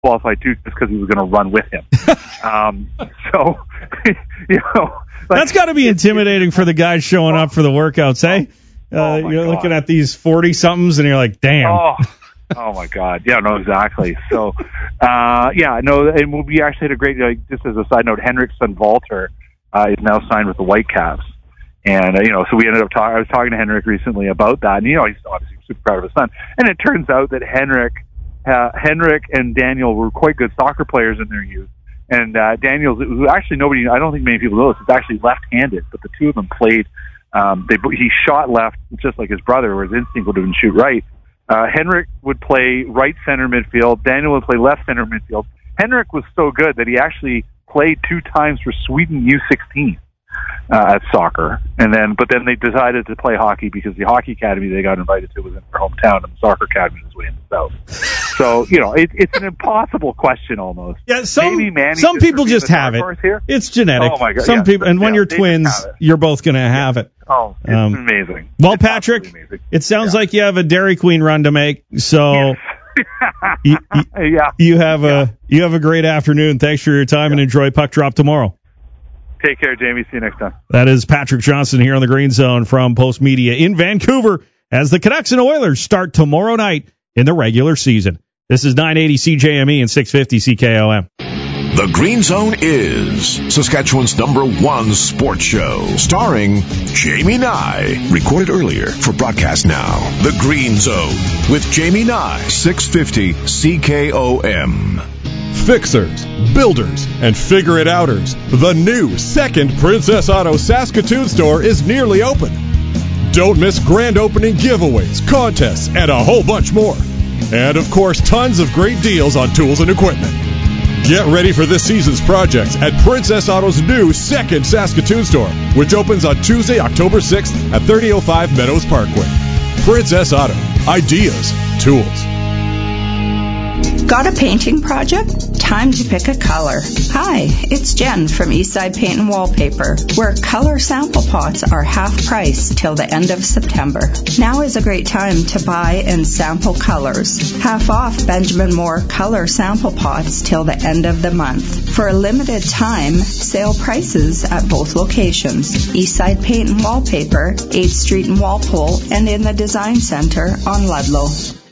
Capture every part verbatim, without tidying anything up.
qualified too, just because he was going to run with him. um, so, you know. Like, that's got to be intimidating for the guys showing up for the workouts, eh? Uh, oh you're God. looking at these forty-somethings, and you're like, damn. Oh, oh my God. Yeah, no, exactly. So, uh, yeah, no, and we actually had a great, like, just as a side note, Henrik Sundvalter uh, is now signed with the Whitecaps. And, uh, you know, so we ended up talking, I was talking to Henrik recently about that, and, you know, he's obviously super proud of his son. And it turns out that Henrik, uh, Henrik and Daniel were quite good soccer players in their youth. And uh, Daniel's, who actually nobody, I don't think many people know this, is actually left-handed, but the two of them played, um, they he shot left just like his brother, where his instinct would have been shoot right. Uh, Henrik would play right center midfield, Daniel would play left center midfield. Henrik was so good that he actually played two times for Sweden U sixteen uh, at soccer. And then, but then they decided to play hockey because the hockey academy they got invited to was in their hometown, and the soccer academy was way in the south. So, you know, it, it's an impossible question almost. Yeah, some, Maybe some people just have it. Here. It's genetic. Oh my God, some yeah, people, and when yeah, you're twins, you're both going to have yeah. it. Oh, it's um, amazing. Well, it's Patrick, amazing. it sounds yeah. like you have a Dairy Queen run to make. So yes. you, you, yeah. you have yeah. a you have a great afternoon. Thanks for your time, yeah. and enjoy Puck Drop tomorrow. Take care, Jamie. See you next time. That is Patrick Johnson here on the Green Zone from Post Media in Vancouver as the Canucks and Oilers start tomorrow night in the regular season. This is nine eighty C J M E and six fifty C K O M. The Green Zone is Saskatchewan's number one sports show, starring Jamie Nye. Recorded earlier for broadcast now. The Green Zone with Jamie Nye, six fifty C K O M. Fixers, builders, and figure-it-outers. The new second Princess Auto Saskatoon store is nearly open. Don't miss grand opening giveaways, contests, and a whole bunch more. And, of course, tons of great deals on tools and equipment. Get ready for this season's projects at Princess Auto's new second Saskatoon store, which opens on Tuesday, October sixth at thirty oh five Meadows Parkway. Princess Auto. Ideas. Tools. Got a painting project? Time to pick a color. Hi, it's Jen from Eastside Paint and Wallpaper, where color sample pots are half price till the end of September. Now is a great time to buy and sample colors. Half off Benjamin Moore color sample pots till the end of the month. For a limited time, sale prices at both locations. Eastside Paint and Wallpaper, eighth Street in Walpole, and in the Design Center on Ludlow.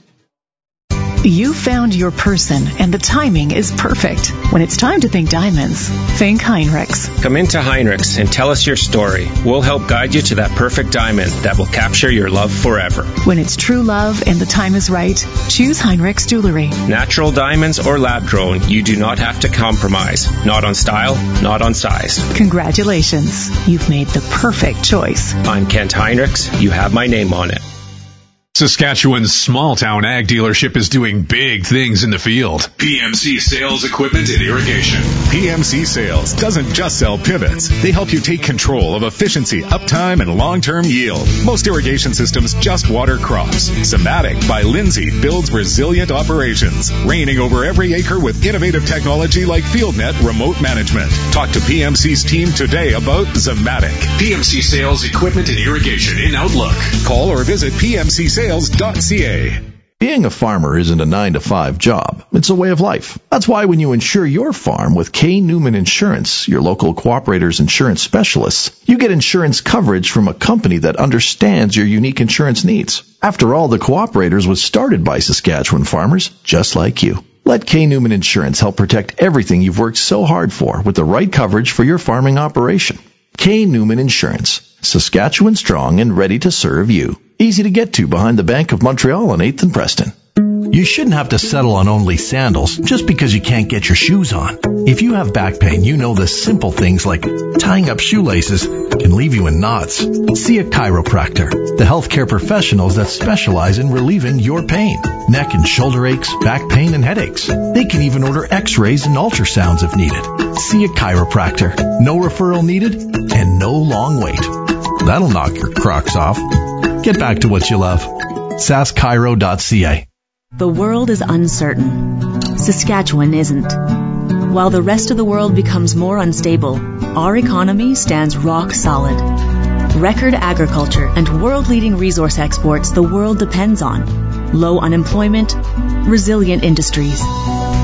You found your person, and the timing is perfect. When it's time to think diamonds, think Heinrichs. Come into Heinrichs and tell us your story. We'll help guide you to that perfect diamond that will capture your love forever. When it's true love and the time is right, choose Heinrichs Jewelry. Natural diamonds or lab-grown, you do not have to compromise. Not on style, not on size. Congratulations. You've made the perfect choice. I'm Kent Heinrichs. You have my name on it. Saskatchewan's small-town ag dealership is doing big things in the field. P M C Sales Equipment and Irrigation. P M C Sales doesn't just sell pivots. They help you take control of efficiency, uptime, and long-term yield. Most irrigation systems just water crops. Zematic by Lindsay builds resilient operations, reigning over every acre with innovative technology like FieldNet remote management. Talk to P M C's team today about Zematic. P M C Sales Equipment and Irrigation in Outlook. Call or visit P M C sales dot C A. Being a farmer isn't a nine to five job. It's a way of life. That's why when you insure your farm with K. Newman Insurance, your local cooperator's insurance specialists, you get insurance coverage from a company that understands your unique insurance needs. After all, the Cooperators was started by Saskatchewan farmers just like you. Let K. Newman Insurance help protect everything you've worked so hard for with the right coverage for your farming operation. K. Newman Insurance. Saskatchewan strong and ready to serve you. Easy to get to behind the Bank of Montreal on eighth and Preston. You shouldn't have to settle on only sandals just because you can't get your shoes on. If you have back pain, you know the simple things like tying up shoelaces can leave you in knots. See a chiropractor, the healthcare professionals that specialize in relieving your pain. Neck and shoulder aches, back pain, and headaches. They can even order x-rays and ultrasounds if needed. See a chiropractor. No referral needed and no long wait. That'll knock your Crocs off. Get back to what you love. sask chiro dot C A. The world is uncertain. Saskatchewan isn't. While the rest of the world becomes more unstable, our economy stands rock solid. Record agriculture and world-leading resource exports the world depends on. Low unemployment, resilient industries.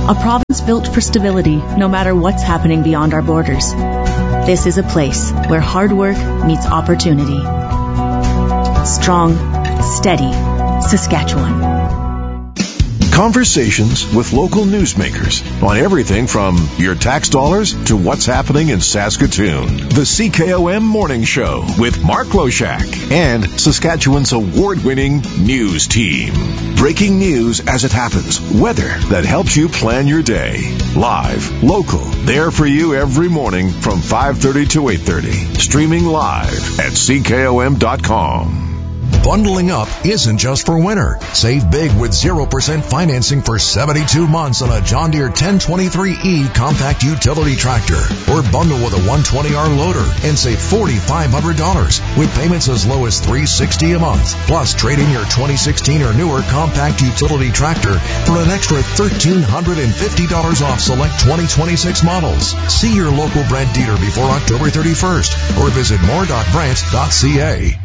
A province built for stability, no matter what's happening beyond our borders. This is a place where hard work meets opportunity. Strong, steady, Saskatchewan. Conversations with local newsmakers on everything from your tax dollars to what's happening in Saskatoon. The C K O M Morning Show with Mark Loshak and Saskatchewan's award-winning news team. Breaking news as it happens. Weather that helps you plan your day. Live, local, there for you every morning from five thirty to eight thirty. Streaming live at C K O M dot com. Bundling up isn't just for winter. Save big with zero percent financing for seventy-two months on a John Deere ten twenty-three E compact utility tractor. Or bundle with a one twenty R loader and save four thousand five hundred dollars with payments as low as three hundred sixty dollars a month. Plus, trade in your twenty sixteen or newer compact utility tractor for an extra one thousand three hundred fifty dollars off select twenty twenty-six models. See your local Brent dealer before October thirty-first or visit more dot brent dot c a.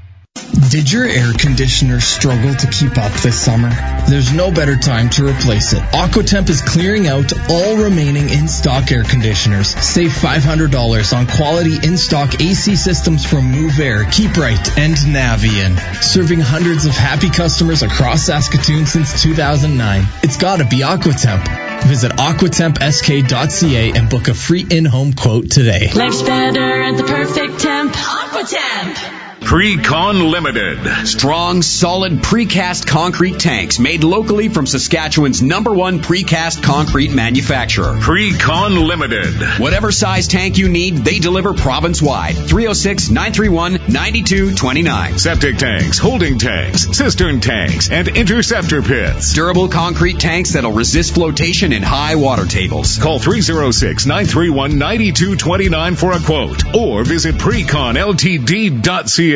Did your air conditioner struggle to keep up this summer? There's no better time to replace it. Aquatemp is clearing out all remaining in-stock air conditioners. Save five hundred dollars on quality in-stock A C systems from Move Air, Keep Right, and Navian. Serving hundreds of happy customers across Saskatoon since two thousand nine. It's gotta be Aquatemp. Visit aquatemp s k dot c a and book a free in-home quote today. Life's better at the perfect temp. Aquatemp. Pre-Con Limited. Strong, solid precast concrete tanks made locally from Saskatchewan's number one precast concrete manufacturer. Pre-Con Limited. Whatever size tank you need, they deliver province-wide. three oh six, nine three one, nine two two nine. Septic tanks, holding tanks, cistern tanks, and interceptor pits. Durable concrete tanks that'll resist flotation in high water tables. Call three oh six, nine three one, nine two two nine for a quote or visit precon l t d dot c a.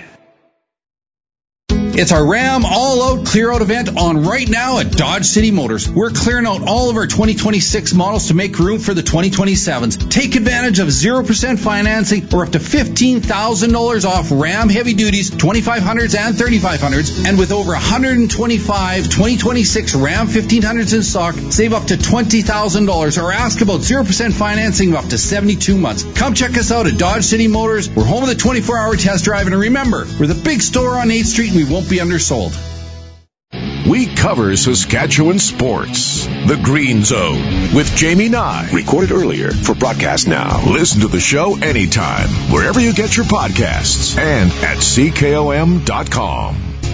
It's our Ram All-Out Clear-Out event on right now at Dodge City Motors. We're clearing out all of our twenty twenty-six models to make room for the twenty twenty-sevens. Take advantage of zero percent financing or up to fifteen thousand dollars off Ram Heavy Duties, twenty-five hundreds and thirty-five hundreds. And with over one hundred twenty-five twenty twenty-six Ram fifteen hundreds in stock, save up to twenty thousand dollars or ask about zero percent financing of up to seventy-two months. Come check us out at Dodge City Motors. We're home of the twenty-four hour test drive. And remember, we're the big store on eighth street and we won't be undersold. We cover Saskatchewan sports. The Green Zone with Jamie Nye. Recorded earlier for broadcast now. Listen to the show anytime, wherever you get your podcasts, and at c k o m dot com.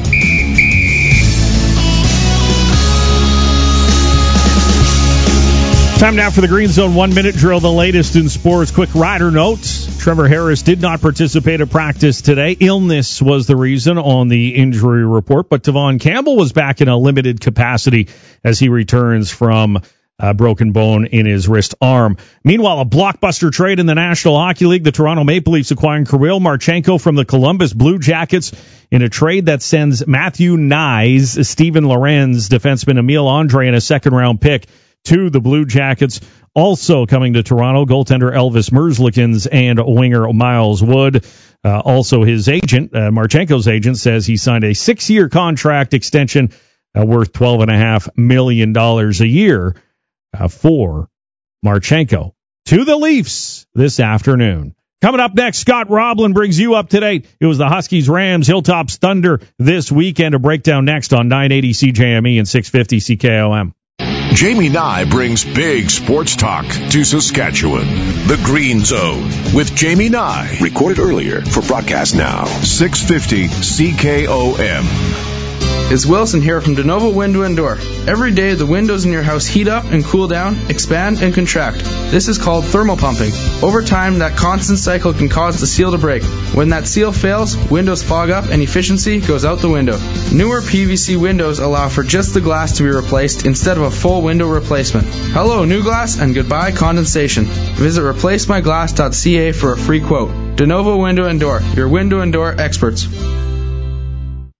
Time now for the Green Zone one-minute drill, the latest in sports. Quick rider notes. Trevor Harris did not participate at practice today. Illness was the reason on the injury report, but Tavon Campbell was back in a limited capacity as he returns from a broken bone in his wrist arm. Meanwhile, a blockbuster trade in the National Hockey League. The Toronto Maple Leafs acquiring Kirill Marchenko from the Columbus Blue Jackets in a trade that sends Matthew Knies, Steven Lorenz, defenseman Emile Andre, and a second-round pick to the Blue Jackets. Also coming to Toronto, goaltender Elvis Merzlikins and winger Miles Wood. Uh, also his agent, uh, Marchenko's agent, says he signed a six-year contract extension uh, worth twelve point five million dollars a year uh, for Marchenko. To the Leafs this afternoon. Coming up next, Scott Roblin brings you up to date. It was the Huskies, Rams, Hilltops, Thunder this weekend. A breakdown next on nine eighty C J M E and six fifty C K O M. Jamie Nye brings big sports talk to Saskatchewan. The Green Zone with Jamie Nye. Recorded earlier for broadcast now. six fifty C K O M. It's Wilson here from DeNovo Window and Door. Every day the windows in your house heat up and cool down, expand and contract. This is called thermal pumping. Over time, that constant cycle can cause the seal to break. When that seal fails, windows fog up and efficiency goes out the window. Newer P V C windows allow for just the glass to be replaced instead of a full window replacement. Hello, new glass, and goodbye condensation. Visit replace my glass dot c a for a free quote. DeNovo Window and Door, your window and door experts.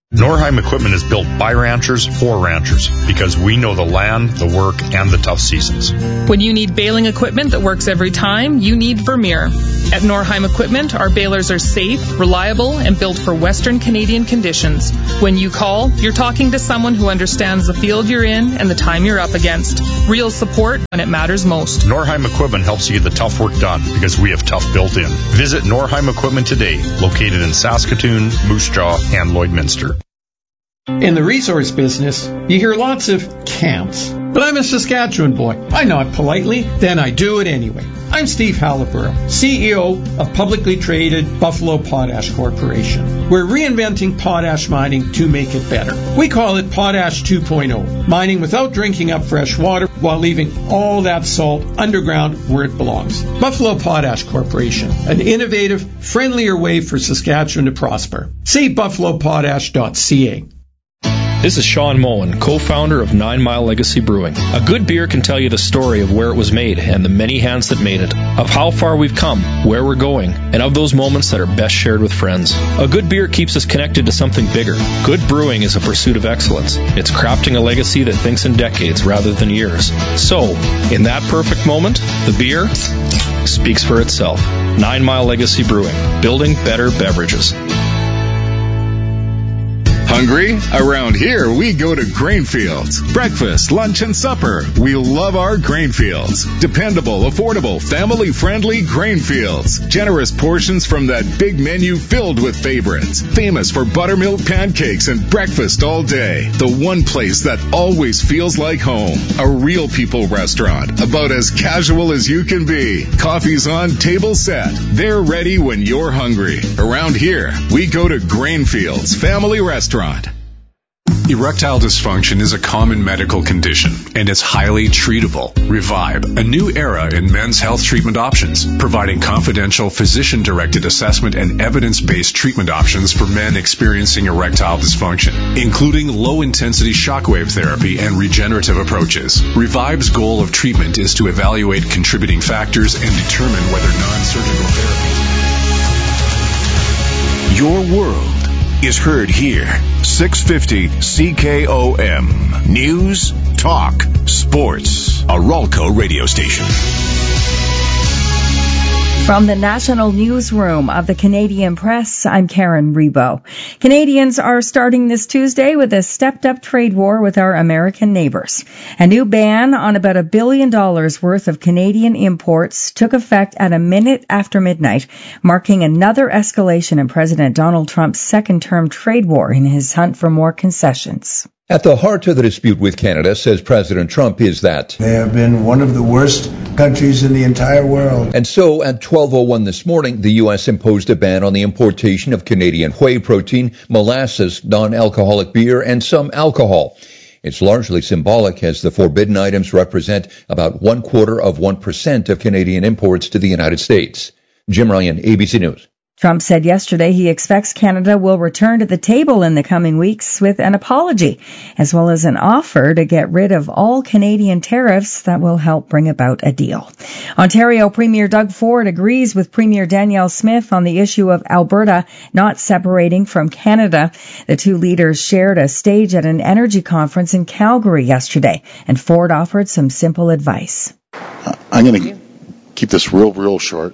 Norheim Equipment is built by ranchers for ranchers because we know the land, the work, and the tough seasons. When you need baling equipment that works every time, you need Vermeer. At Norheim Equipment, our balers are safe, reliable, and built for Western Canadian conditions. When you call, you're talking to someone who understands the field you're in and the time you're up against. Real support when it matters most. Norheim Equipment helps you get the tough work done because we have tough built in. Visit Norheim Equipment today, located in Saskatoon, Moose Jaw, and Lloydminster. In the resource business, you hear lots of camps. But I'm a Saskatchewan boy. I nod politely, then I do it anyway. I'm Steve Halliburton, C E O of publicly traded Buffalo Potash Corporation. We're reinventing potash mining to make it better. We call it Potash two point oh, mining without drinking up fresh water while leaving all that salt underground where it belongs. Buffalo Potash Corporation, an innovative, friendlier way for Saskatchewan to prosper. See buffalo potash dot c a. This is Sean Moen, co-founder of Nine Mile Legacy Brewing. A good beer can tell you the story of where it was made and the many hands that made it, of how far we've come, where we're going, and of those moments that are best shared with friends. A good beer keeps us connected to something bigger. Good brewing is a pursuit of excellence. It's crafting a legacy that thinks in decades rather than years. So, in that perfect moment, the beer speaks for itself. Nine Mile Legacy Brewing, building better beverages. Hungry? Around here, we go to Grainfields. Breakfast, lunch, and supper. We love our Grainfields. Dependable, affordable, family-friendly Grainfields. Generous portions from that big menu filled with favorites. Famous for buttermilk pancakes and breakfast all day. The one place that always feels like home. A real people restaurant. About as casual as you can be. Coffee's on, table set. They're ready when you're hungry. Around here, we go to Grainfields Family Restaurant. Erectile dysfunction is a common medical condition, and it's highly treatable. Revive, a new era in men's health treatment options, providing confidential physician-directed assessment and evidence-based treatment options for men experiencing erectile dysfunction, including low-intensity shockwave therapy and regenerative approaches. Revive's goal of treatment is to evaluate contributing factors and determine whether non-surgical therapy. Your world is heard here. six fifty C K O M. News, talk, sports. A Ralco radio station. From the National Newsroom of the Canadian Press, I'm Karen Rebo. Canadians are starting this Tuesday with a stepped-up trade war with our American neighbors. A new ban on about a billion dollars worth of Canadian imports took effect at a minute after midnight, marking another escalation in President Donald Trump's second-term trade war in his hunt for more concessions. At the heart of the dispute with Canada, says President Trump, is that they have been one of the worst countries in the entire world. And so at twelve oh one this morning, the U S imposed a ban on the importation of Canadian whey protein, molasses, non-alcoholic beer, and some alcohol. It's largely symbolic, as the forbidden items represent about one quarter of one percent of Canadian imports to the United States. Jim Ryan, A B C News. Trump said yesterday he expects Canada will return to the table in the coming weeks with an apology, as well as an offer to get rid of all Canadian tariffs that will help bring about a deal. Ontario Premier Doug Ford agrees with Premier Danielle Smith on the issue of Alberta not separating from Canada. The two leaders shared a stage at an energy conference in Calgary yesterday, and Ford offered some simple advice. I'm going to keep this real, real short.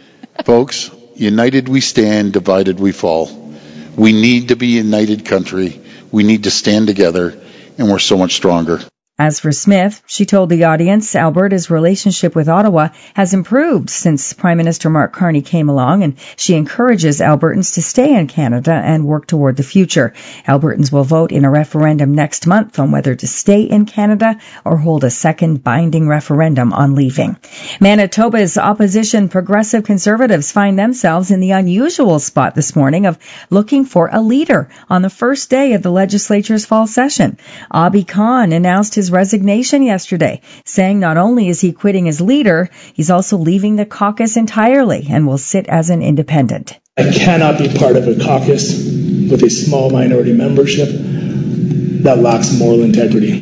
Folks, united we stand, divided we fall. We need to be a united country. We need to stand together, and we're so much stronger. As for Smith, she told the audience Alberta's relationship with Ottawa has improved since Prime Minister Mark Carney came along, and she encourages Albertans to stay in Canada and work toward the future. Albertans will vote in a referendum next month on whether to stay in Canada or hold a second binding referendum on leaving. Manitoba's opposition Progressive Conservatives find themselves in the unusual spot this morning of looking for a leader on the first day of the legislature's fall session. Abi Khan announced his resignation yesterday, saying not only is he quitting as leader, he's also leaving the caucus entirely and will sit as an independent. I cannot be part of a caucus with a small minority membership that lacks moral integrity.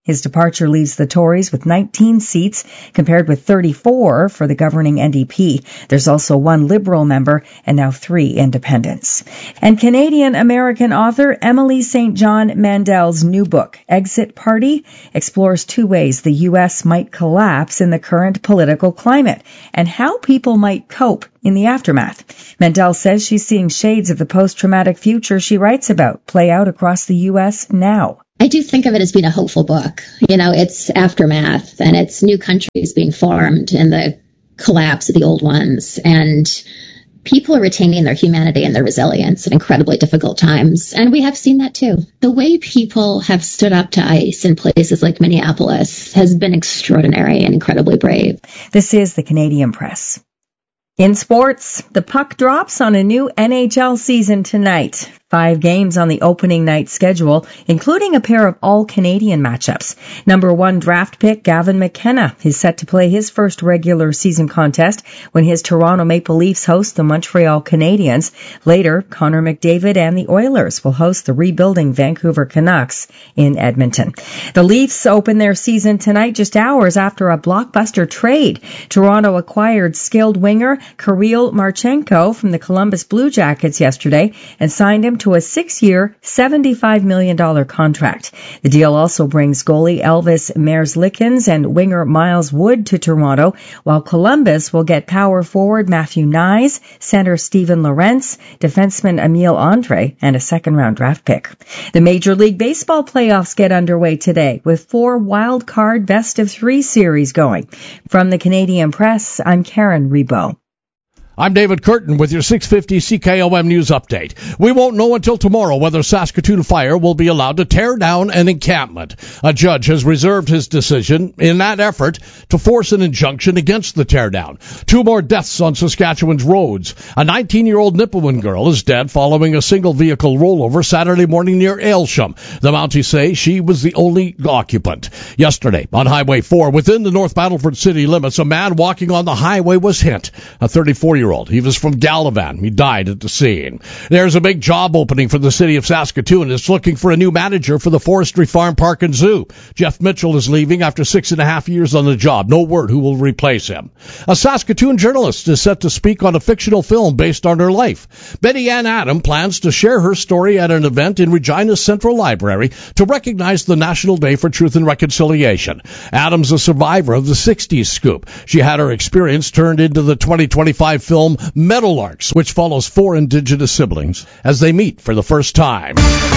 His departure leaves the Tories with nineteen seats, compared with thirty-four for the governing N D P. There's also one Liberal member and now three independents. And Canadian-American author Emily Saint John Mandel's new book, Exit Party, explores two ways the U S might collapse in the current political climate and how people might cope in the aftermath. Mandel says she's seeing shades of the post-traumatic future she writes about play out across the U S now. I do think of it as being a hopeful book. You know, it's aftermath and it's new countries being formed and the collapse of the old ones, and people are retaining their humanity and their resilience in incredibly difficult times. And we have seen that too. The way people have stood up to ICE in places like Minneapolis has been extraordinary and incredibly brave. This is the Canadian Press. In sports, the puck drops on a new N H L season tonight. Five games on the opening night schedule, including a pair of all-Canadian matchups. Number one draft pick Gavin McKenna is set to play his first regular season contest when his Toronto Maple Leafs host the Montreal Canadiens. Later, Connor McDavid and the Oilers will host the rebuilding Vancouver Canucks in Edmonton. The Leafs open their season tonight just hours after a blockbuster trade. Toronto acquired skilled winger Kirill Marchenko from the Columbus Blue Jackets yesterday and signed him to a six-year, seventy-five million dollars contract. The deal also brings goalie Elvis Merzlikins and winger Miles Wood to Toronto, while Columbus will get power forward Matthew Nyes, center Steven Lorentz, defenseman Emile Andre, and a second-round draft pick. The Major League Baseball playoffs get underway today, with four wild-card best-of-three series going. From the Canadian Press, I'm Karen Rebo. I'm David Curtin with your six fifty C K O M News Update. We won't know until tomorrow whether Saskatoon Fire will be allowed to tear down an encampment. A judge has reserved his decision in that effort to force an injunction against the teardown. Two more deaths on Saskatchewan's roads. A nineteen-year-old Nipawin girl is dead following a single-vehicle rollover Saturday morning near Aylsham. The Mounties say she was the only occupant. Yesterday, on Highway four, within the North Battleford city limits, a man walking on the highway was hit. A thirty-four-year-old. He was from Gallivan. He died at the scene. There's a big job opening for the city of Saskatoon. It's looking for a new manager for the Forestry Farm Park and Zoo. Jeff Mitchell is leaving after six and a half years on the job. No word who will replace him. A Saskatoon journalist is set to speak on a fictional film based on her life. Betty Ann Adam plans to share her story at an event in Regina's Central Library to recognize the National Day for Truth and Reconciliation. Adam's a survivor of the sixties scoop. She had her experience turned into the twenty twenty-five film Meadowlarks, which follows four Indigenous siblings as they meet for the first time.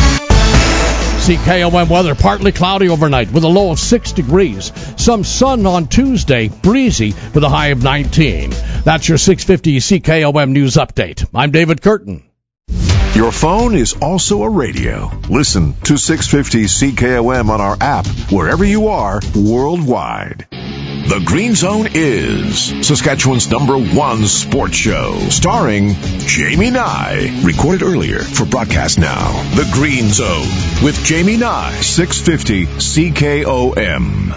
C K O M weather, partly cloudy overnight with a low of six degrees. Some sun on Tuesday, breezy with a high of nineteen. That's your six fifty C K O M News Update. I'm David Curtin. Your phone is also a radio. Listen to six fifty C K O M on our app wherever you are worldwide. The Green Zone is Saskatchewan's number one sports show, starring Jamie Nye. Recorded earlier for broadcast now. The Green Zone with Jamie Nye, six fifty C K O M.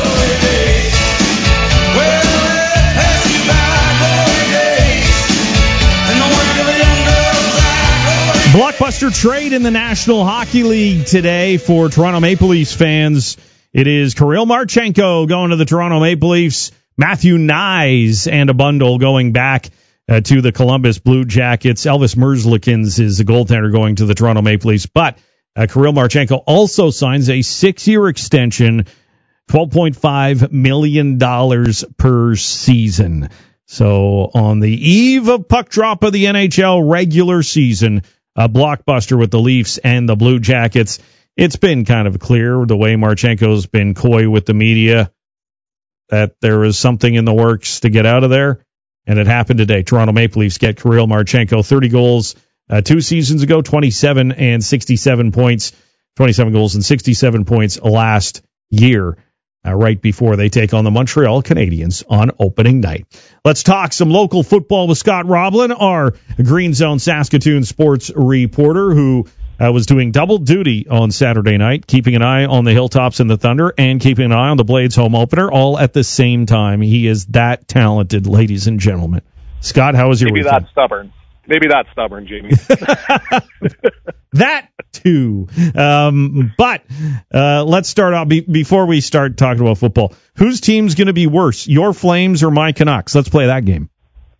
Blockbuster trade in the National Hockey League today for Toronto Maple Leafs fans. It is Kirill Marchenko going to the Toronto Maple Leafs, Matthew Nyes and a bundle going back uh, to the Columbus Blue Jackets. Elvis Merzlikins is the goaltender going to the Toronto Maple Leafs, but uh, Kirill Marchenko also signs a six-year extension, twelve point five million dollars per season. So on the eve of puck drop of the N H L regular season, a blockbuster with the Leafs and the Blue Jackets. It's been kind of clear the way Marchenko's been coy with the media that there is something in the works to get out of there, and it happened today. Toronto Maple Leafs get Kirill Marchenko, thirty goals uh, two seasons ago, twenty-seven and sixty-seven points, twenty-seven goals and sixty-seven points last year, uh, right before they take on the Montreal Canadiens on opening night. Let's talk some local football with Scott Roblin, our Green Zone Saskatoon sports reporter, who Uh, was doing double duty on Saturday night, keeping an eye on the Hilltops and the Thunder and keeping an eye on the Blades home opener, all at the same time. He is that talented, ladies and gentlemen. Scott, how was your Maybe weekend? Maybe that's stubborn. Maybe that's stubborn, Jamie. That too. Um, but uh, let's start off be- before we start talking about football. Whose team's going to be worse, your Flames or my Canucks? Let's play that game.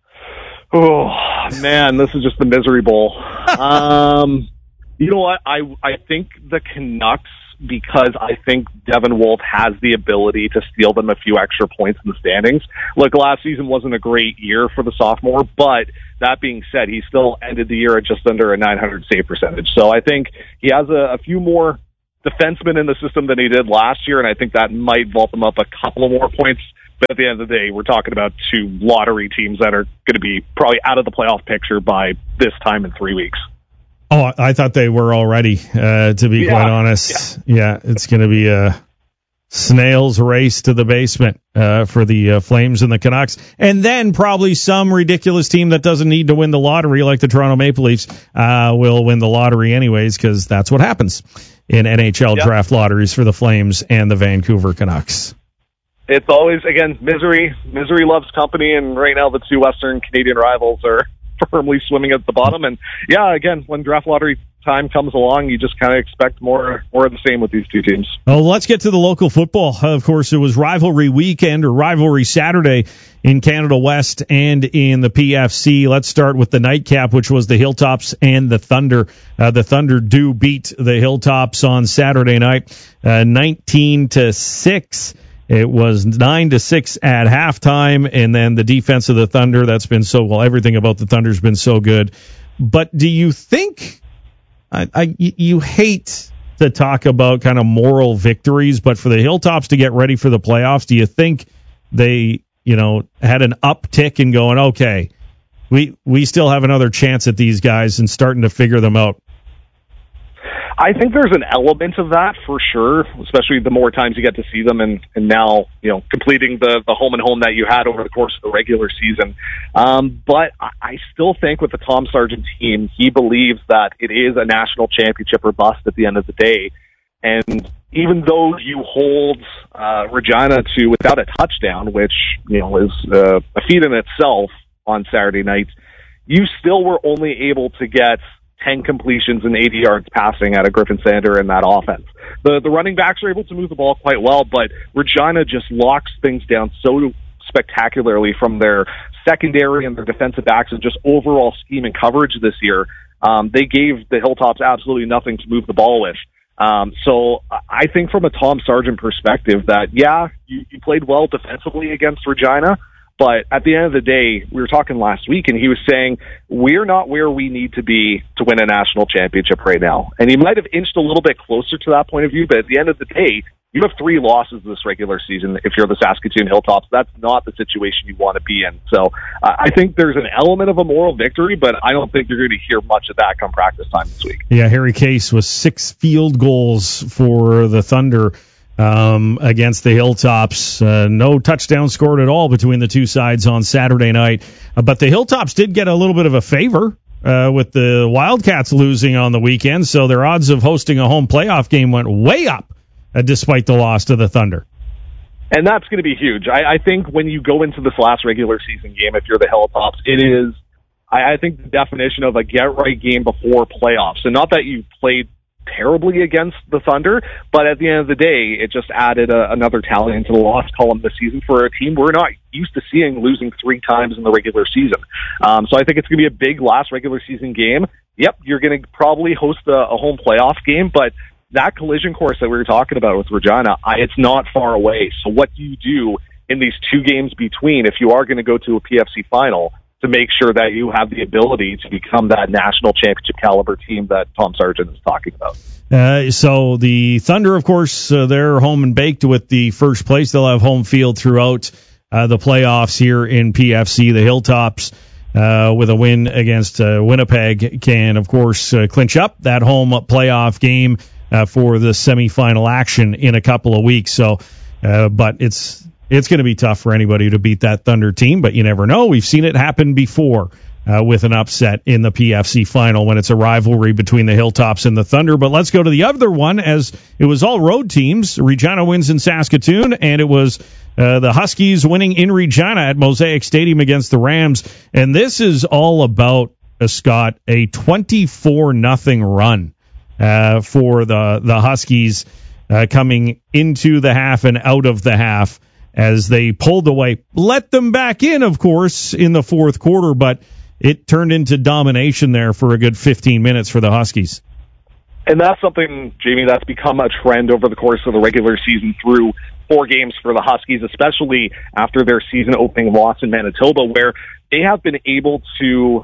Oh man, this is just the misery bowl. um, you know what? I I think the Canucks, because I think Devin Wolf has the ability to steal them a few extra points in the standings. Look, last season wasn't a great year for the sophomore, but that being said, he still ended the year at just under a nine hundred save percentage. So I think he has a, a few more defensemen in the system than he did last year, and I think that might vault them up a couple of more points. But at the end of the day, we're talking about two lottery teams that are going to be probably out of the playoff picture by this time in three weeks. Oh, I thought they were already, uh, to be yeah. quite honest. Yeah, yeah it's going to be a snail's race to the basement uh, for the uh, Flames and the Canucks. And then probably some ridiculous team that doesn't need to win the lottery, like the Toronto Maple Leafs, uh, will win the lottery anyways, because that's what happens in N H L yep. draft lotteries for the Flames and the Vancouver Canucks. It's always, again, misery. Misery loves company, and right now the two Western Canadian rivals are firmly swimming at the bottom. And, yeah, again, when draft lottery time comes along, you just kind of expect more more of the same with these two teams. Well, let's get to the local football. Of course, it was rivalry weekend or rivalry Saturday in Canada West and in the P F C. Let's start with the nightcap, which was the Hilltops and the Thunder. Uh, the Thunder do beat the Hilltops on Saturday night, uh, nineteen to six. It was nine to six at halftime, and then the defense of the Thunder, that's been so well. Everything about the Thunder's been so good. But do you think I, I, you hate to talk about kind of moral victories, but for the Hilltops to get ready for the playoffs, do you think they, you know, had an uptick in going, okay, we we still have another chance at these guys and starting to figure them out? I think there's an element of that for sure, especially the more times you get to see them and, and now, you know, completing the, the home and home that you had over the course of the regular season. Um, but I still think with the Tom Sargent team, he believes that it is a national championship or bust at the end of the day. And even though you hold uh, Regina to without a touchdown, which, you know, is uh, a feat in itself on Saturday night, you still were only able to get ten completions and eighty yards passing out of Griffin Sander in that offense. The the running backs are able to move the ball quite well, but Regina just locks things down so spectacularly from their secondary and their defensive backs and just overall scheme and coverage this year. Um, they gave the Hilltops absolutely nothing to move the ball with. Um, so I think from a Tom Sargent perspective that, yeah, you, you played well defensively against Regina, but at the end of the day, we were talking last week, and he was saying, we're not where we need to be to win a national championship right now. And he might have inched a little bit closer to that point of view, but at the end of the day, you have three losses this regular season if you're the Saskatoon Hilltops. That's not the situation you want to be in. So uh, I think there's an element of a moral victory, but I don't think you're going to hear much of that come practice time this week. Yeah, Harry Case was six field goals for the Thunder Um, against the Hilltops. Uh, no touchdown scored at all between the two sides on Saturday night. Uh, but the Hilltops did get a little bit of a favor uh, with the Wildcats losing on the weekend, so their odds of hosting a home playoff game went way up uh, despite the loss to the Thunder. And that's going to be huge. I, I think when you go into this last regular season game, if you're the Hilltops, it is, I, I think, the definition of a get-right game before playoffs. And not that you've played terribly against the Thunder, but at the end of the day, it just added a, another tally into the loss column this season for a team we're not used to seeing losing three times in the regular season. Um, so I think it's going to be a big last regular season game. Yep, you're going to probably host a, a home playoff game, but that collision course that we were talking about with Regina, I, it's not far away. So what do you do in these two games between if you are going to go to a P F C final to make sure that you have the ability to become that national championship caliber team that Tom Sargent is talking about? Uh, so the Thunder, of course, uh, they're home and baked with the first place. They'll have home field throughout uh, the playoffs here in P F C. The Hilltops, uh, with a win against uh, Winnipeg, can, of course, uh, clinch up that home playoff game uh, for the semifinal action in a couple of weeks. So, uh, but it's It's going to be tough for anybody to beat that Thunder team, but you never know. We've seen it happen before uh, with an upset in the P F C final when it's a rivalry between the Hilltops and the Thunder. But let's go to the other one, as it was all road teams. Regina wins in Saskatoon, and it was uh, the Huskies winning in Regina at Mosaic Stadium against the Rams. And this is all about, uh, Scott, a twenty-four nothing run uh, for the, the Huskies uh, coming into the half and out of the half as they pulled away. Let them back in, of course, in the fourth quarter, but it turned into domination there for a good fifteen minutes for the Huskies. And that's something, Jamie, that's become a trend over the course of the regular season through four games for the Huskies, especially after their season opening loss in Manitoba, where they have been able to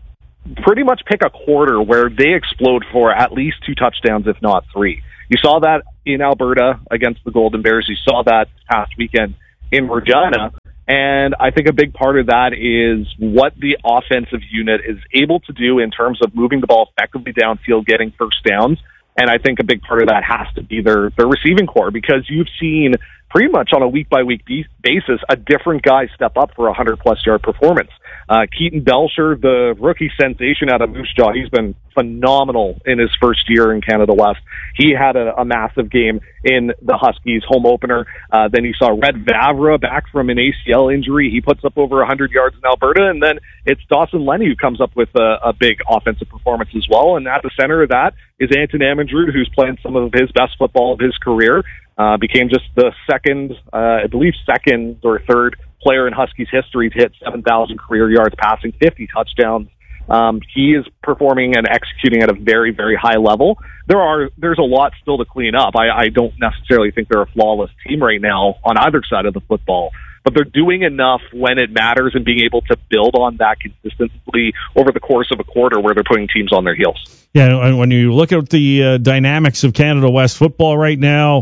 pretty much pick a quarter where they explode for at least two touchdowns, if not three. You saw that in Alberta against the Golden Bears. You saw that past weekend in Regina. And I think a big part of that is what the offensive unit is able to do in terms of moving the ball effectively downfield, getting first downs. And I think a big part of that has to be their, their receiving core, because you've seen pretty much on a week-by-week basis a different guy step up for a hundred-plus yard performance. Uh, Keaton Belcher, the rookie sensation out of Moose Jaw, he's been phenomenal in his first year in Canada West. He had a, a massive game in the Huskies home opener. Uh, then you saw Red Vavra back from an A C L injury. He puts up over one hundred yards in Alberta. And then it's Dawson Lenny who comes up with a, a big offensive performance as well. And at the center of that is Anton Amandroud, who's playing some of his best football of his career. Uh, became just the second, uh, I believe second or third player in Huskies history to hit seven thousand career yards passing, fifty touchdowns. Um, he is performing and executing at a very, very high level. There are, there's a lot still to clean up. I, I don't necessarily think they're a flawless team right now on either side of the football, but they're doing enough when it matters and being able to build on that consistently over the course of a quarter where they're putting teams on their heels. Yeah, and when you look at the uh, dynamics of Canada West football right now,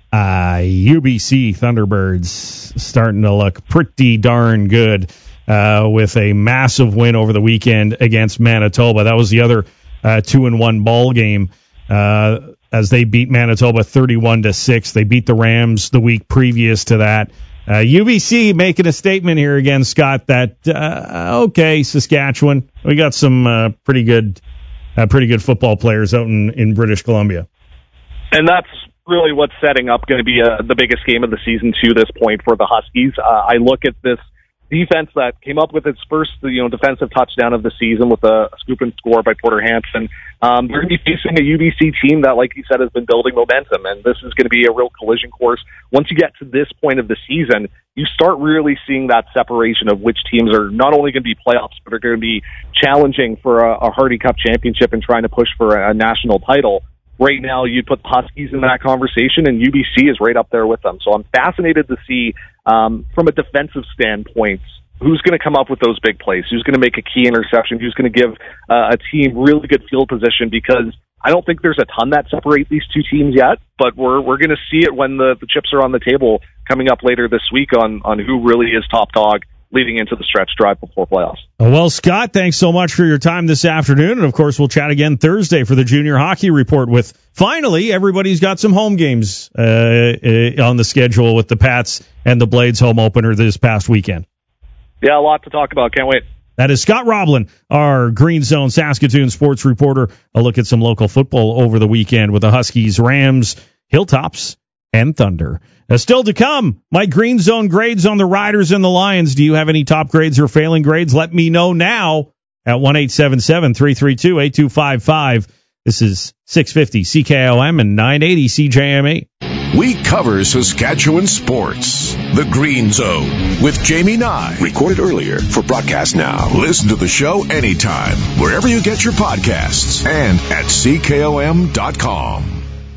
Uh, U B C Thunderbirds starting to look pretty darn good uh, with a massive win over the weekend against Manitoba. That was the other uh, two and one ball game uh, as they beat Manitoba thirty-one to six. They beat the Rams the week previous to that. Uh, U B C making a statement here again, Scott, that uh, okay, Saskatchewan, we got some uh, pretty good, uh, pretty good football players out in, in British Columbia, and that's really what's setting up going to be uh, the biggest game of the season to this point for the Huskies. Uh, I look at this defense that came up with its first, you know, defensive touchdown of the season with a scoop and score by Porter Hansen. Um, they're going to be facing a U B C team that, like you said, has been building momentum, and this is going to be a real collision course. Once you get to this point of the season, you start really seeing that separation of which teams are not only going to be playoffs, but are going to be challenging for a, a Hardy Cup championship and trying to push for a, a national title. Right now, you'd put the Huskies in that conversation, and U B C is right up there with them. So I'm fascinated to see, um, from a defensive standpoint, who's going to come up with those big plays, who's going to make a key interception, who's going to give uh, a team really good field position, because I don't think there's a ton that separate these two teams yet, but we're we're going to see it when the, the chips are on the table coming up later this week on, on who really is top dog leading into the stretch drive before playoffs. Well, Scott, thanks so much for your time this afternoon. And, of course, we'll chat again Thursday for the Junior Hockey Report with, finally, everybody's got some home games uh, uh, on the schedule with the Pats and the Blades home opener this past weekend. Yeah, a lot to talk about. Can't wait. That is Scott Roblin, our Green Zone Saskatoon sports reporter. A look at some local football over the weekend with the Huskies, Rams, Hilltops, and Thunder. Uh, still to come, my Green Zone grades on the Riders and the Lions. Do you have any top grades or failing grades? Let me know now at one eight seven seven, three three two, eight two five five. This is six fifty C K O M and nine eighty C J M E. We cover Saskatchewan sports. The Green Zone with Jamie Nye. Recorded earlier for broadcast now. Listen to the show anytime, wherever you get your podcasts, and at C K O M dot com.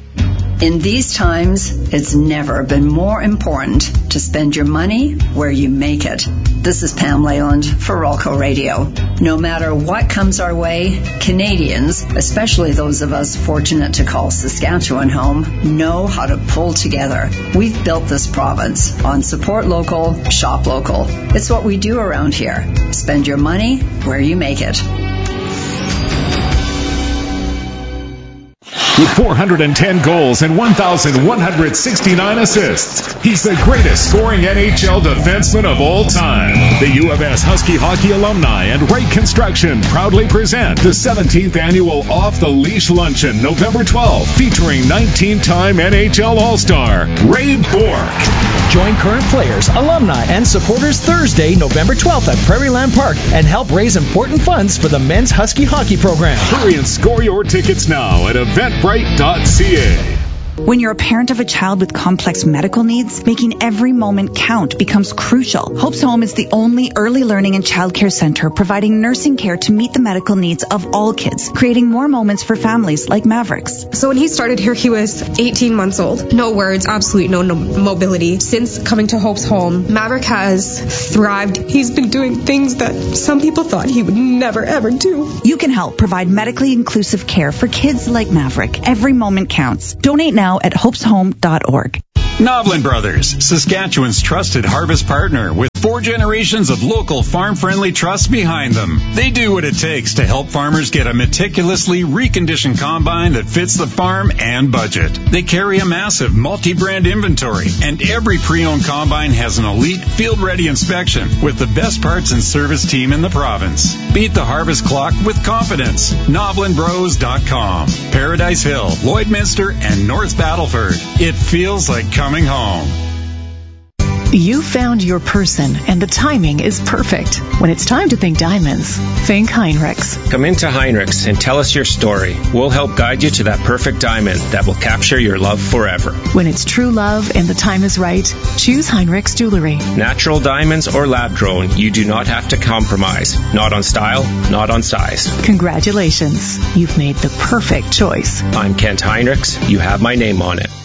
In these times, it's never been more important to spend your money where you make it. This is Pam Leyland for Rolco Radio. No matter what comes our way, Canadians, especially those of us fortunate to call Saskatchewan home, know how to pull together. We've built this province on support local, shop local. It's what we do around here. Spend your money where you make it. With four hundred ten goals and one thousand one hundred sixty-nine assists, he's the greatest scoring N H L defenseman of all time. The U of S Husky Hockey alumni and Wright Construction proudly present the seventeenth annual Off the Leash Luncheon, November twelfth, featuring nineteen-time N H L All-Star Ray Bourque. Join current players, alumni, and supporters Thursday, November twelfth at Prairieland Park and help raise important funds for the men's Husky hockey program. Hurry and score your tickets now at eventbrite dot c a. When you're a parent of a child with complex medical needs, making every moment count becomes crucial. Hope's Home is the only early learning and childcare center providing nursing care to meet the medical needs of all kids, creating more moments for families like Mavericks. So when he started here, he was eighteen months old. No words, absolutely no, no mobility. Since coming to Hope's Home, Maverick has thrived. He's been doing things that some people thought he would never, ever do. You can help provide medically inclusive care for kids like Maverick. Every moment counts. Donate now at hopes home dot org. Novlin Brothers, Saskatchewan's trusted harvest partner with four generations of local farm-friendly trust behind them. They do what it takes to help farmers get a meticulously reconditioned combine that fits the farm and budget. They carry a massive multi-brand inventory, and every pre-owned combine has an elite field-ready inspection with the best parts and service team in the province. Beat the harvest clock with confidence. Novlin Bros dot com. Paradise Hill, Lloydminster, and North Battleford. It feels like coming home. You found your person, and the timing is perfect. When it's time to think diamonds, think Heinrichs. Come into Heinrichs and tell us your story. We'll help guide you to that perfect diamond that will capture your love forever. When it's true love and the time is right, choose Heinrichs Jewelry. Natural diamonds or lab-grown, you do not have to compromise. Not on style, not on size. Congratulations. You've made the perfect choice. I'm Kent Heinrichs. You have my name on it.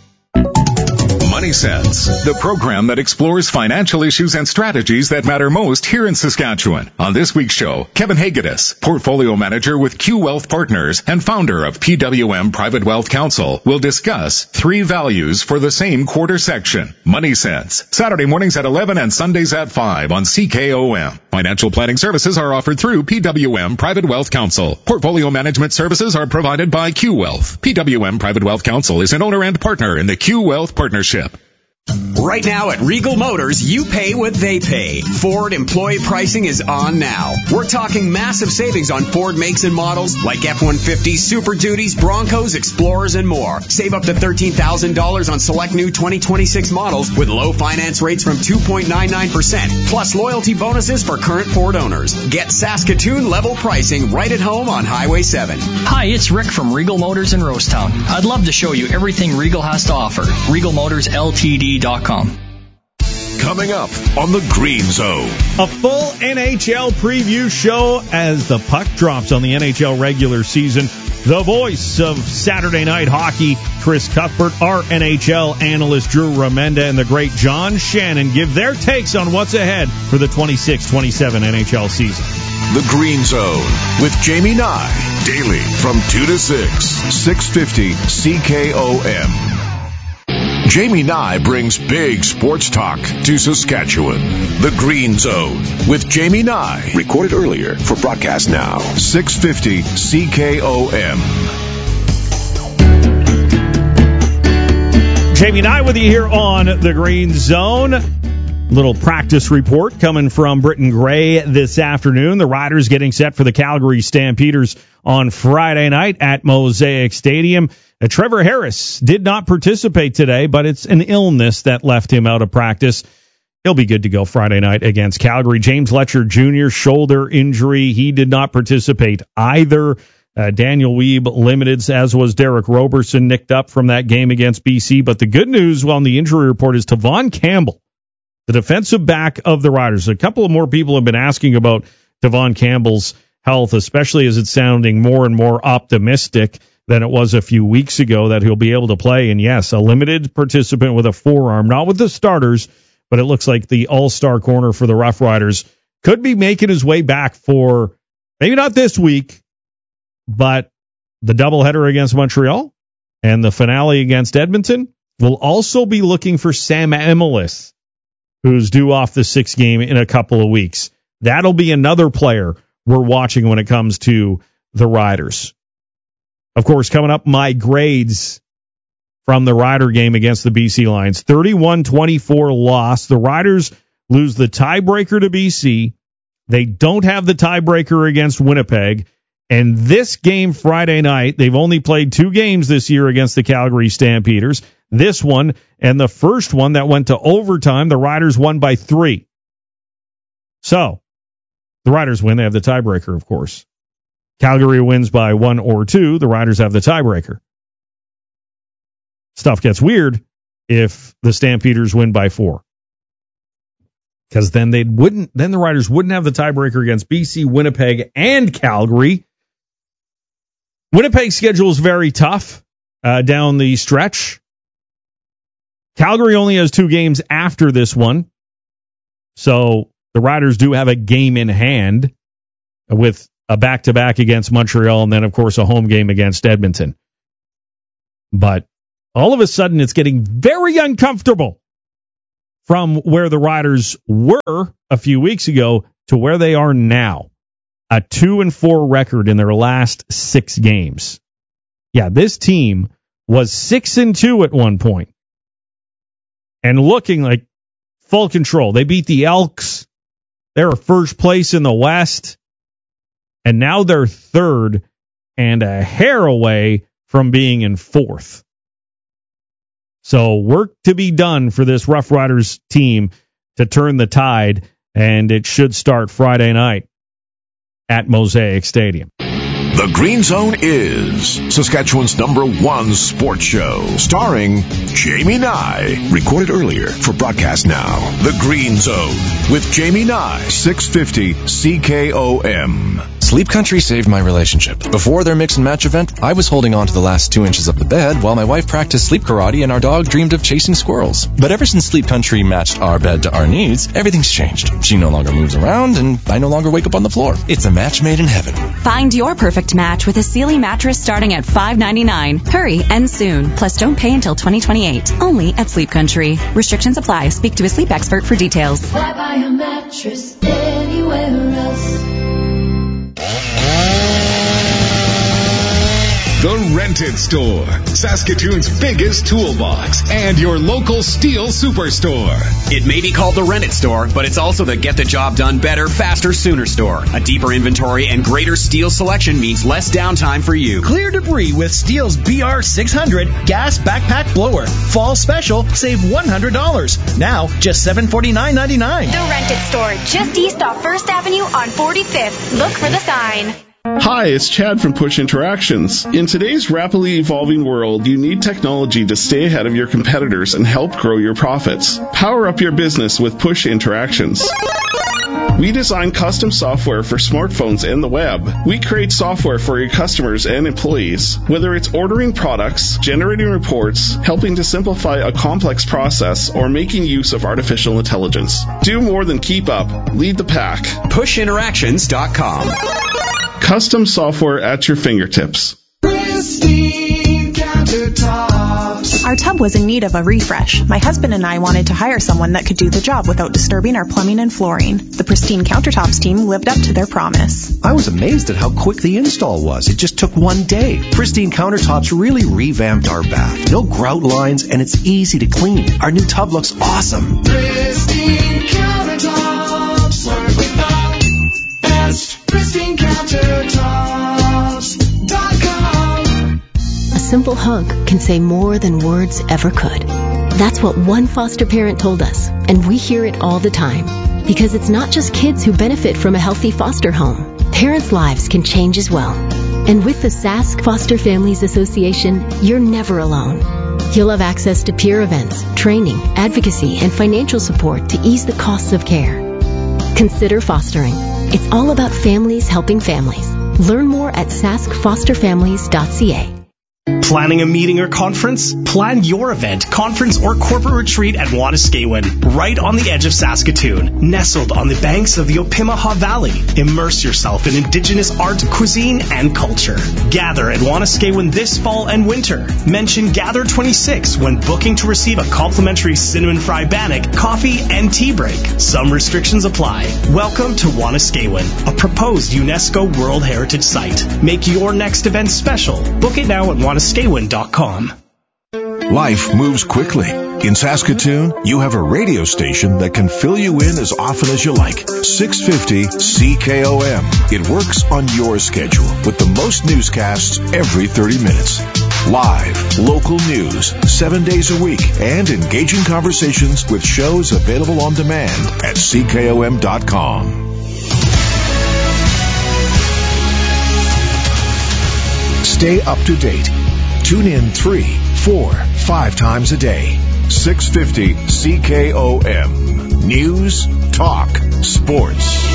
Money Sense, the program that explores financial issues and strategies that matter most here in Saskatchewan. On this week's show, Kevin Hagedis, portfolio manager with Q Wealth Partners and founder of P W M Private Wealth Council, will discuss three values for the same quarter section. Money Sense, Saturday mornings at eleven and Sundays at five on C K O M. Financial planning services are offered through P W M Private Wealth Council. Portfolio management services are provided by Q Wealth. P W M Private Wealth Council is an owner and partner in the Q Wealth Partnership. Right now at Regal Motors, you pay what they pay. Ford employee pricing is on now. We're talking massive savings on Ford makes and models like F one fifty, Super Duties, Broncos, Explorers, and more. Save up to thirteen thousand dollars on select new twenty twenty-six models with low finance rates from two point nine nine percent, plus loyalty bonuses for current Ford owners. Get Saskatoon level pricing right at home on Highway seven. Hi, it's Rick from Regal Motors in Rosetown. I'd love to show you everything Regal has to offer. Regal Motors L T D dot com. Coming up on the Green Zone. A full N H L preview show as the puck drops on the N H L regular season. The voice of Saturday Night Hockey, Chris Cuthbert, our N H L analyst, Drew Remenda, and the great John Shannon give their takes on what's ahead for the twenty-six twenty-seven N H L season. The Green Zone with Jamie Nye, daily from two to six, six fifty C K O M. Jamie Nye brings big sports talk to Saskatchewan. The Green Zone with Jamie Nye. Recorded earlier for broadcast now. six fifty C K O M. Jamie Nye with you here on The Green Zone. Little practice report coming from Britton Gray this afternoon. The Riders getting set for the Calgary Stampeders on Friday night at Mosaic Stadium. Uh, Trevor Harris did not participate today, but it's an illness that left him out of practice. He'll be good to go Friday night against Calgary. James Letcher Junior, shoulder injury. He did not participate either. Uh, Daniel Weeb limited, as was Derek Roberson, nicked up from that game against B C. But the good news on the injury report is Tavon Campbell, the defensive back of the Riders. A couple of more people have been asking about Tavon Campbell's health, especially as it's sounding more and more optimistic than it was a few weeks ago that he'll be able to play. And yes, a limited participant with a forearm, not with the starters, but it looks like the all-star corner for the Rough Riders could be making his way back for maybe not this week, but the doubleheader against Montreal and the finale against Edmonton. We'll also be looking for Sam Emilus, who's due off the sixth game in a couple of weeks. That'll be another player we're watching when it comes to the Riders. Of course, coming up, my grades from the Rider game against the B C Lions. thirty-one twenty-four loss. The Riders lose the tiebreaker to B C. They don't have the tiebreaker against Winnipeg. And this game Friday night, they've only played two games this year against the Calgary Stampeders. This one and the first one that went to overtime, the Riders won by three. So, the Riders win. They have the tiebreaker, of course. Calgary wins by one or two. The Riders have the tiebreaker. Stuff gets weird if the Stampeders win by four. Because then they wouldn't, then the Riders wouldn't have the tiebreaker against B C, Winnipeg, and Calgary. Winnipeg's schedule is very tough uh, down the stretch. Calgary only has two games after this one. So the Riders do have a game in hand with a back-to-back against Montreal and then, of course, a home game against Edmonton. But all of a sudden, it's getting very uncomfortable from where the Riders were a few weeks ago to where they are now. A two and four record in their last six games. Yeah, this team was six and two at one point and looking like full control. They beat the Elks. They're first place in the West. And now they're third and a hair away from being in fourth. So work to be done for this Rough Riders team to turn the tide, and it should start Friday night at Mosaic Stadium. The Green Zone is Saskatchewan's number one sports show, starring Jamie Nye. Recorded earlier for broadcast now. The Green Zone with Jamie Nye, six fifty C K O M. Sleep Country saved my relationship. Before their mix and match event, I was holding on to the last two inches of the bed while my wife practiced sleep karate and our dog dreamed of chasing squirrels. But ever since Sleep Country matched our bed to our needs, everything's changed. She no longer moves around and I no longer wake up on the floor. It's a match made in heaven. Find your perfect match with a Sealy mattress starting at five ninety-nine. Hurry, and soon. Plus, don't pay until twenty twenty-eight. Only at Sleep Country. Restrictions apply. Speak to a sleep expert for details. Why buy a mattress anywhere else? The Rented Store, Saskatoon's biggest toolbox, and your local steel superstore. It may be called the Rented Store, but it's also the get the job done better, faster, sooner store. A deeper inventory and greater steel selection means less downtime for you. Clear debris with Steel's B R six hundred gas backpack blower. Fall special, save one hundred dollars. Now, just seven hundred forty-nine ninety-nine. The Rented Store, just east off First Avenue on forty-fifth. Look for the sign. Hi, it's Chad from Push Interactions. In today's rapidly evolving world, you need technology to stay ahead of your competitors and help grow your profits. Power up your business with Push Interactions. We design custom software for smartphones and the web. We create software for your customers and employees. Whether it's ordering products, generating reports, helping to simplify a complex process, or making use of artificial intelligence. Do more than keep up. Lead the pack. push interactions dot com. Custom software at your fingertips. Pristine countertops. Our tub was in need of a refresh. My husband and I wanted to hire someone that could do the job without disturbing our plumbing and flooring. The Pristine Countertops team lived up to their promise. I was amazed at how quick the install was. It just took one day. Pristine Countertops really revamped our bath. No grout lines, and it's easy to clean. Our new tub looks awesome. Pristine Countertops. Work with the best. Pristine Countertops dot com. A simple hug can say more than words ever could. That's what one foster parent told us, and we hear it all the time. Because it's not just kids who benefit from a healthy foster home. Parents' lives can change as well. And with the Sask Foster Families Association, you're never alone. You'll have access to peer events, training, advocacy, and financial support to ease the costs of care. Consider fostering. It's all about families helping families. Learn more at sask foster families dot c a. Planning a meeting or conference? Plan your event, conference, or corporate retreat at Wanuskewin, right on the edge of Saskatoon, nestled on the banks of the Opimihaw Valley. Immerse yourself in Indigenous art, cuisine, and culture. Gather at Wanuskewin this fall and winter. Mention Gather twenty-six when booking to receive a complimentary cinnamon fry bannock, coffee, and tea break. Some restrictions apply. Welcome to Wanuskewin, a proposed UNESCO World Heritage Site. Make your next event special. Book it now at wanuskewin dot com. Life moves quickly. In Saskatoon, you have a radio station that can fill you in as often as you like. six fifty C K O M. It works on your schedule with the most newscasts every thirty minutes. Live, local news, seven days a week, and engaging conversations with shows available on demand at C K O M dot com. Stay up to date. Tune in three, four, five times a day. six fifty C K O M. News, talk, sports.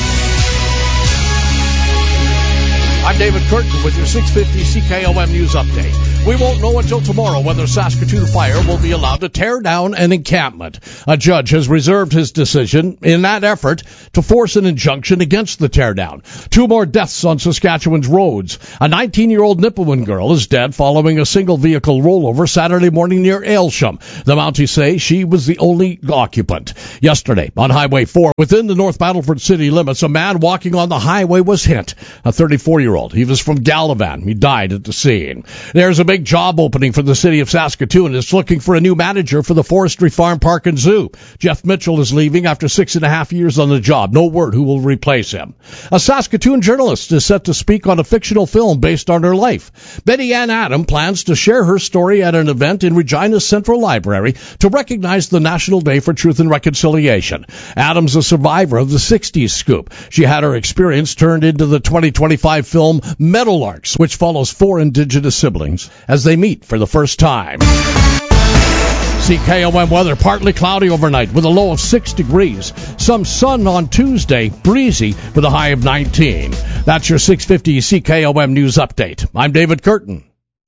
I'm David Curtin with your six fifty C K O M News Update. We won't know until tomorrow whether Saskatoon Fire will be allowed to tear down an encampment. A judge has reserved his decision in that effort to force an injunction against the teardown. Two more deaths on Saskatchewan's roads. A nineteen-year-old Nipawin girl is dead following a single-vehicle rollover Saturday morning near Aylsham. The Mounties say she was the only occupant. Yesterday, on Highway four, within the North Battleford city limits, a man walking on the highway was hit. A thirty-four-year-old. He was from Gallivan. He died at the scene. There's a big job opening for the city of Saskatoon. It's looking for a new manager for the Forestry Farm Park and Zoo. Jeff Mitchell is leaving after six and a half years on the job. No word who will replace him. A Saskatoon journalist is set to speak on a fictional film based on her life. Betty Ann Adam plans to share her story at an event in Regina's Central Library to recognize the National Day for Truth and Reconciliation. Adam's a survivor of the sixties scoop. She had her experience turned into the twenty twenty-five film Meadowlarks, which follows four Indigenous siblings as they meet for the first time. C K O M weather, partly cloudy overnight with a low of six degrees. Some sun on Tuesday, breezy with a high of nineteen. That's your six fifty C K O M News Update. I'm David Curtin.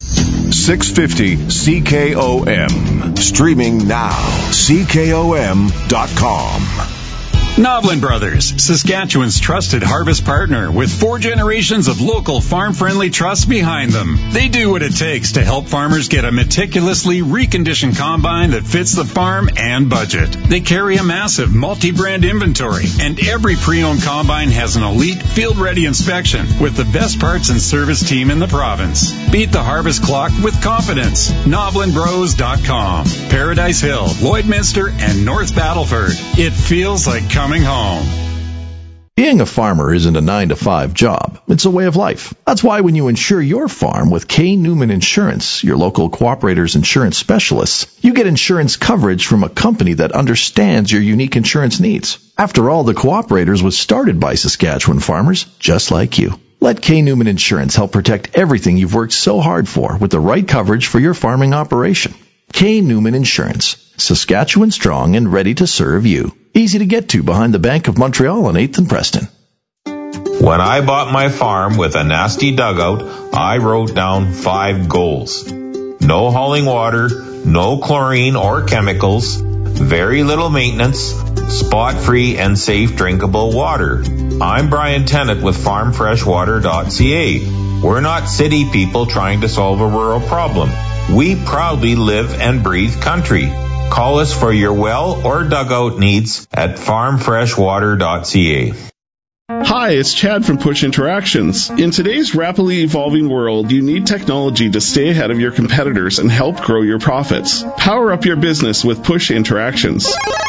six fifty C K O M. Streaming now. C K O M dot com. Noblin Brothers, Saskatchewan's trusted harvest partner with four generations of local farm-friendly trusts behind them. They do what it takes to help farmers get a meticulously reconditioned combine that fits the farm and budget. They carry a massive multi-brand inventory, and every pre-owned combine has an elite field-ready inspection with the best parts and service team in the province. Beat the harvest clock with confidence. Noblin Bros dot com. Paradise Hill, Lloydminster, and North Battleford. It feels like coming Coming home. Being a farmer isn't a nine to five job. It's a way of life. That's why when you insure your farm with K. Newman Insurance, your local Cooperator's insurance specialists, you get insurance coverage from a company that understands your unique insurance needs. After all, the Cooperator's was started by Saskatchewan farmers just like you. Let K. Newman Insurance help protect everything you've worked so hard for with the right coverage for your farming operation. K. Newman Insurance. Saskatchewan strong and ready to serve you. Easy to get to behind the Bank of Montreal on eighth and Preston. When I bought my farm with a nasty dugout, I wrote down five goals. No hauling water, no chlorine or chemicals, very little maintenance, spot-free and safe drinkable water. I'm Brian Tennant with farm fresh water dot c a. We're not city people trying to solve a rural problem. We proudly live and breathe country. Call us for your well or dugout needs at farm fresh water dot c a. Hi, it's Chad from Push Interactions. In today's rapidly evolving world, you need technology to stay ahead of your competitors and help grow your profits. Power up your business with Push Interactions.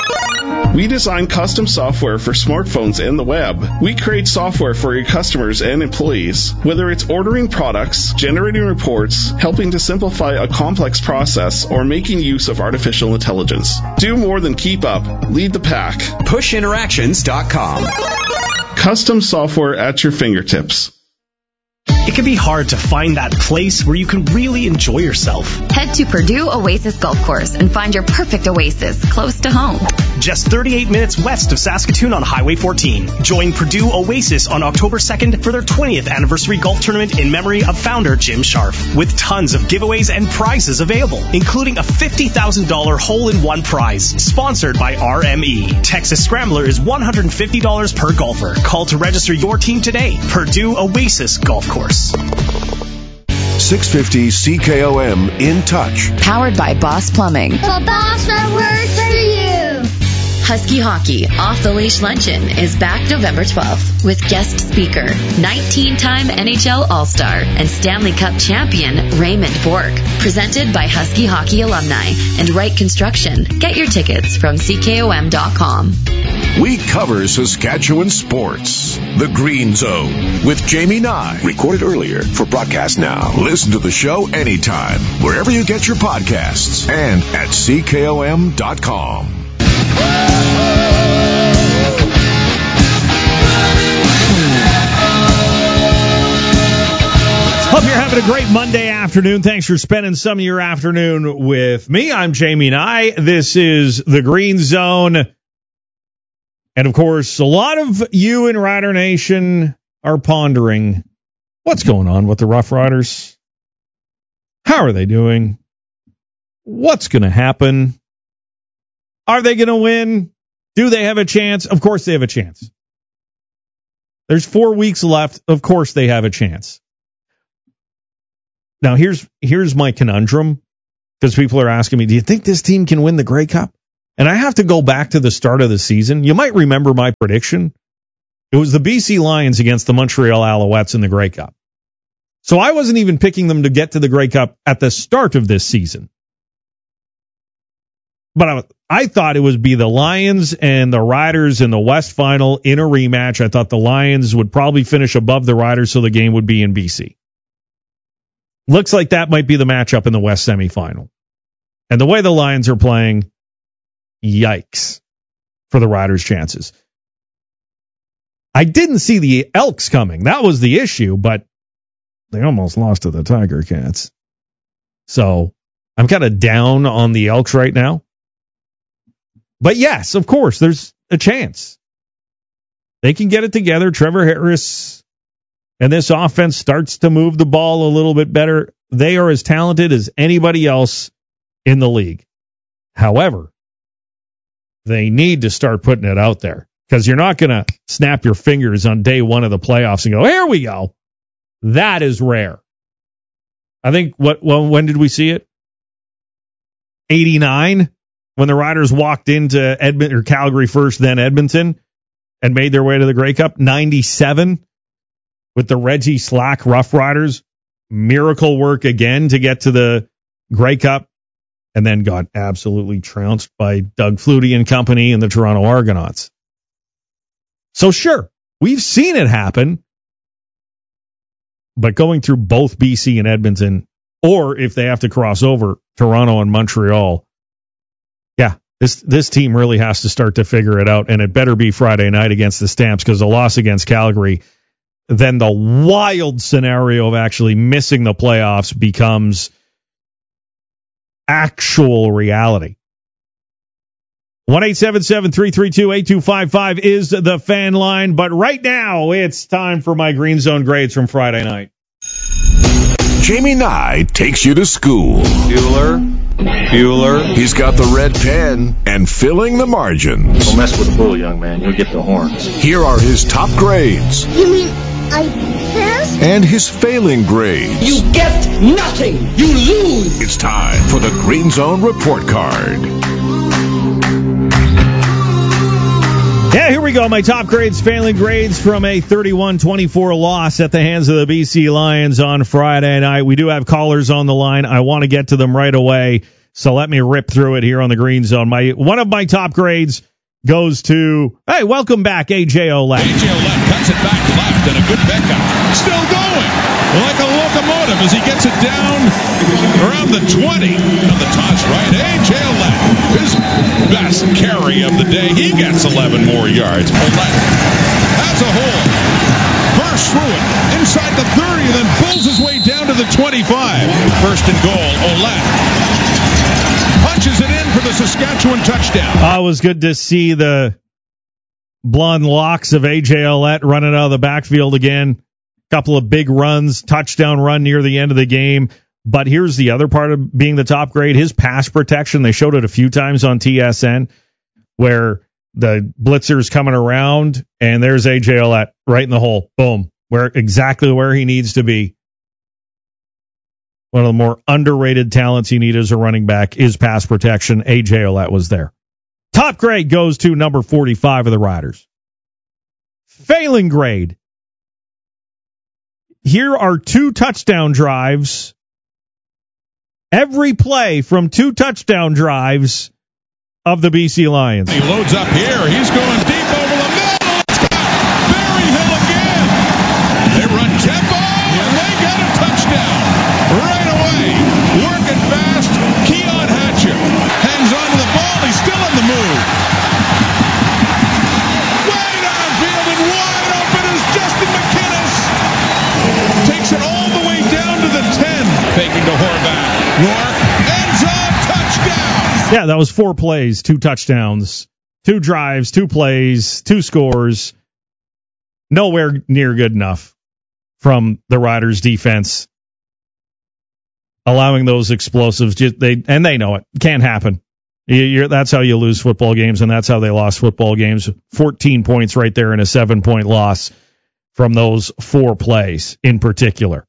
We design custom software for smartphones and the web. We create software for your customers and employees. Whether it's ordering products, generating reports, helping to simplify a complex process, or making use of artificial intelligence. Do more than keep up. Lead the pack. push interactions dot com. Custom software at your fingertips. It can be hard to find that place where you can really enjoy yourself. Head to Purdue Oasis Golf Course and find your perfect oasis close to home. Just thirty-eight minutes west of Saskatoon on Highway fourteen. Join Purdue Oasis on October second for their twentieth anniversary golf tournament in memory of founder Jim Sharf, with tons of giveaways and prizes available, including a fifty thousand dollars hole-in-one prize, sponsored by R M E. Texas Scrambler is one hundred fifty dollars per golfer. Call to register your team today. Purdue Oasis Golf Course. six fifty C K O M In Touch. Powered by Boss Plumbing. The boss that works for you. Husky Hockey Off the Leash Luncheon is back November twelfth with guest speaker, nineteen-time N H L All-Star and Stanley Cup champion Raymond Bourque. Presented by Husky Hockey alumni and Wright Construction. Get your tickets from C K O M dot com. We cover Saskatchewan sports. The Green Zone with Jamie Nye. Recorded earlier for broadcast now. Listen to the show anytime, wherever you get your podcasts, and at C K O M dot com. Hope you're having a great Monday afternoon. Thanks for spending some of your afternoon with me. I'm Jamie Nye. This is the Green Zone. And, of course, a lot of you in Rider Nation are pondering what's going on with the Rough Riders. How are they doing? What's going to happen? Are they going to win? Do they have a chance? Of course they have a chance. There's four weeks left. Of course they have a chance. Now, here's here's my conundrum, because people are asking me, do you think this team can win the Grey Cup? And I have to go back to the start of the season. You might remember my prediction. It was the B C Lions against the Montreal Alouettes in the Grey Cup. So I wasn't even picking them to get to the Grey Cup at the start of this season. But I, I thought it would be the Lions and the Riders in the West Final in a rematch. I thought the Lions would probably finish above the Riders, so the game would be in B C. Looks like that might be the matchup in the West semifinal. And the way the Lions are playing, yikes for the Riders' chances. I didn't see the Elks coming. That was the issue, but they almost lost to the Tiger Cats. So I'm kind of down on the Elks right now. But yes, of course, there's a chance. They can get it together. Trevor Harris and this offense starts to move the ball a little bit better. They are as talented as anybody else in the league. However, they need to start putting it out there, because you're not going to snap your fingers on day one of the playoffs and go, here we go. That is rare. I think, what? Well, when did we see it? eighty-nine, when the Riders walked into Edmonton or Calgary first, then Edmonton, and made their way to the Grey Cup. ninety-seven, with the Reggie Slack Rough Riders, miracle work again to get to the Grey Cup, and then got absolutely trounced by Doug Flutie and company and the Toronto Argonauts. So sure, we've seen it happen, but going through both B C and Edmonton, or if they have to cross over, Toronto and Montreal, yeah, this this team really has to start to figure it out, and it better be Friday night against the Stamps, because a loss against Calgary, then the wild scenario of actually missing the playoffs becomes actual reality. one eight seven seven, three three two, eight two five five is the fan line, but right now it's time for my Green Zone grades from Friday night. Jamie Nye takes you to school. Bueller, Bueller. He's got the red pen and filling the margins. Don't mess with the bull, young man. You'll get the horns. Here are his top grades. You mean I passed? And his failing grades. You get nothing. You lose. It's time for the Green Zone Report Card. Yeah, here we go. My top grades, failing grades from a thirty-one twenty-four loss at the hands of the B C Lions on Friday night. We do have callers on the line. I want to get to them right away, so let me rip through it here on the Green Zone. My one of my top grades goes to, hey, welcome back, A J Olette. A J Olette cuts it back left, and a good pickup. Still going, like a locomotive as he gets it down around the twenty on the toss right. A J Olette, his best carry of the day. He gets eleven more yards. Olette has a hole. Burst through it inside the thirty, then twenty-five. First and goal. Ouellette punches it in for the Saskatchewan touchdown. Uh, it was good to see the blonde locks of A J Ouellette running out of the backfield again. Couple of big runs, touchdown run near the end of the game. But here's the other part of being the top grade, his pass protection. They showed it a few times on T S N where the blitzer's coming around, and there's A J Ouellette right in the hole. Boom. Where exactly where he needs to be. One of the more underrated talents you need as a running back is pass protection. A J Ouellette was there. Top grade goes to number forty-five of the Riders. Failing grade. Here are two touchdown drives. Every play from two touchdown drives of the B C Lions. He loads up here. He's going deep over the middle. It's got Berryhill again. They run tempo, and they got a touchdown right away. Working fast. Keon Hatcher hangs on to the ball. He's still in the move. Way downfield and wide open is Justin McInnes. Takes it all the way down to the ten. Faking to Horvath. Rourke, end zone, touchdown! Yeah, that was four plays, two touchdowns, two drives, two plays, two scores. Nowhere near good enough from the Riders' defense. Allowing those explosives, just, they and they know it. Can't happen. You're, that's how you lose football games, and that's how they lost football games. fourteen points right there in a seven-point loss from those four plays in particular.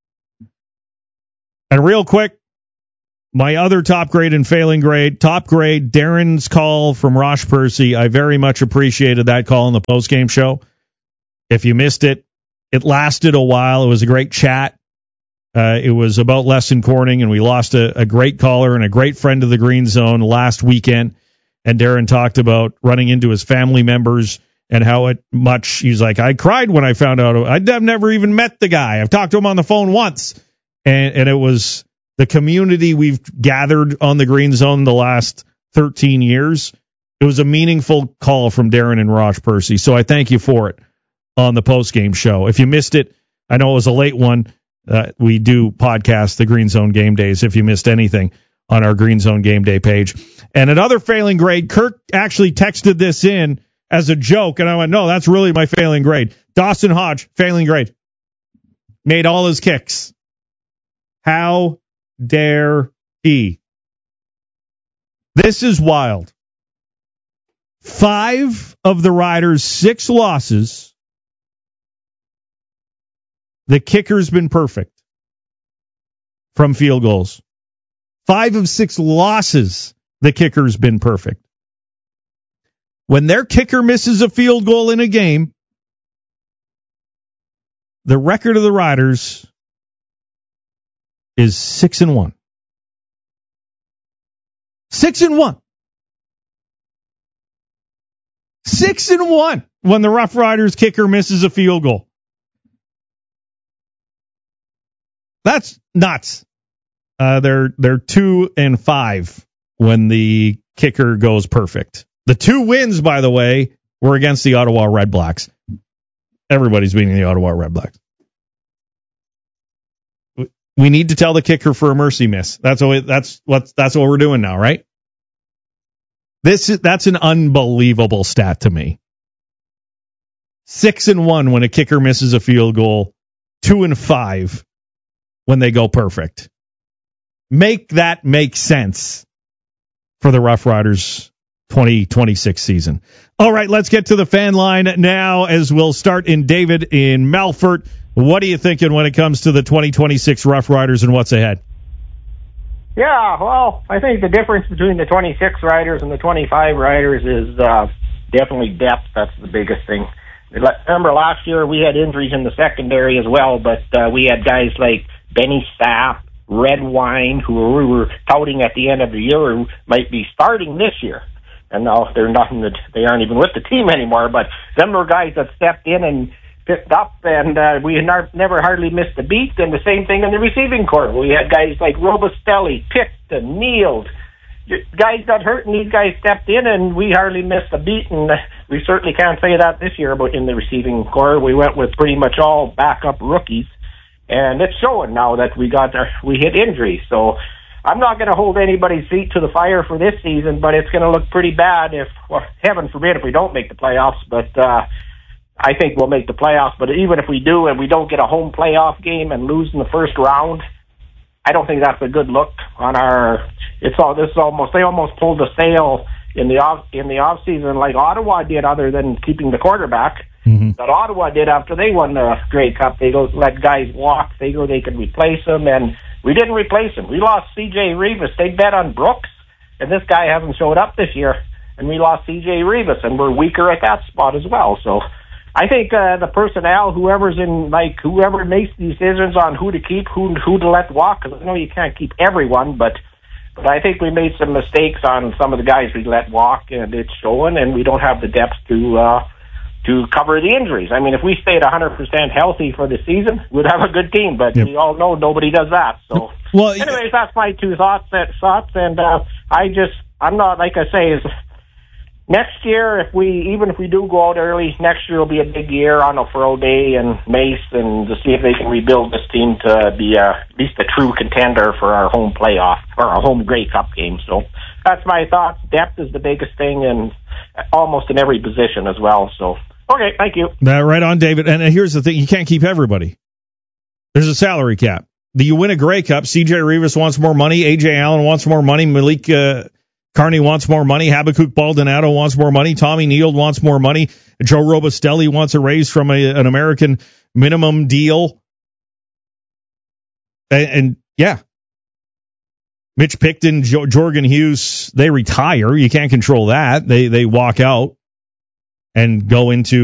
And real quick, my other top grade and failing grade, top grade, Darren's call from Rosh Percy. I very much appreciated that call in the postgame show. If you missed it, it lasted a while. It was a great chat. Uh, it was about Lesson Corning, and we lost a, a great caller and a great friend of the Green Zone last weekend. And Darren talked about running into his family members and how it much, he's like, I cried when I found out. I've never even met the guy. I've talked to him on the phone once. And, and it was the community we've gathered on the Green Zone the last thirteen years. It was a meaningful call from Darren and Rosh Percy. So I thank you for it on the postgame show. If you missed it, I know it was a late one. Uh, we do podcast the Green Zone Game Days if you missed anything on our Green Zone Game Day page. And another failing grade, Kirk actually texted this in as a joke, and I went, no, that's really my failing grade. Dawson Hodge, failing grade. Made all his kicks. How dare he? This is wild. Five of the Riders' six losses, the kicker's been perfect from field goals. Five of six losses, the kicker's been perfect. When their kicker misses a field goal in a game, the record of the Riders is six and one. Six and one. Six and one when the Rough Riders kicker misses a field goal. That's nuts. Uh, they're they're two and five when the kicker goes perfect. The two wins, by the way, were against the Ottawa Red Blacks. Everybody's beating the Ottawa Red Blacks. We need to tell the kicker for a mercy miss. That's what that's what that's what we're doing now, right? This is that's an unbelievable stat to me. Six and one when a kicker misses a field goal. Two and five when they go perfect. Make that make sense for the Rough Riders twenty twenty-six season. All right, let's get to the fan line now as we'll start in David in Melfort. What are you thinking when it comes to the twenty twenty-six Rough Riders and what's ahead? Yeah, well, I think the difference between the twenty-six riders and the twenty-five riders is uh, definitely depth. That's the biggest thing. Remember last year we had injuries in the secondary as well, but uh, we had guys like Benny Sapp, Red Wine, who we were touting at the end of the year who might be starting this year. And now they're nothing that they aren't even with the team anymore, but them were guys that stepped in and picked up, and uh, we had never hardly missed a beat. And the same thing in the receiving corps. We had guys like Robustelli, picked and kneeled. Guys got hurt, and these guys stepped in, and we hardly missed a beat. And uh, we certainly can't say that this year, but in the receiving corps, we went with pretty much all backup rookies. and it's showing now that we got our, we hit injuries. So I'm not going to hold anybody's feet to the fire for this season, but it's going to look pretty bad if, well, heaven forbid, if we don't make the playoffs. But uh, I think we'll make the playoffs. But even if we do and we don't get a home playoff game and lose in the first round, I don't think that's a good look on our. It's all this is almost they almost pulled a sail in the off in the off season like Ottawa did, other than keeping the quarterback. Mm-hmm. But Ottawa did after they won the Grey Cup. They go let guys walk. They go they could replace them, and we didn't replace him. We lost C J Revis. They bet on Brooks, and this guy hasn't showed up this year. And we lost C J Revis, and we're weaker at that spot as well. So I think uh, the personnel, whoever's in, like, whoever makes decisions on who to keep, who who to let walk, because I know you can't keep everyone, but but I think we made some mistakes on some of the guys we let walk, and it's showing, and we don't have the depth to uh, to cover the injuries. I mean, if we stayed one hundred percent healthy for the season, we'd have a good team, but yep. we all know nobody does that. So, well, anyways, that's my two thoughts, thoughts and uh, I just, I'm not, like I say, is next year, if we, even if we do go out early, next year will be a big year on O'Farrell Day and Mace, and to see if they can rebuild this team to be uh, at least a true contender for our home playoff, or our home Grey Cup game. So that's my thoughts. Depth is the biggest thing, and almost in every position as well. So, okay, thank you. That right on, David. And here's the thing. You can't keep everybody. There's a salary cap. You win a Grey Cup, C J Revis wants more money, A J Allen wants more money, Malik uh, Carney wants more money, Habakkuk Baldonado wants more money, Tommy Neal wants more money, Joe Robustelli wants a raise from a, an American minimum deal. And, and yeah, Mitch Picton, jo- Jorgen Hughes, they retire. You can't control that. They they walk out and go into